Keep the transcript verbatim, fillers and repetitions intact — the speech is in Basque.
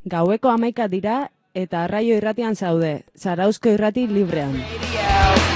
Gaueko hamaika dira eta Arraio irratian zaude, Zarauzko irrati librean.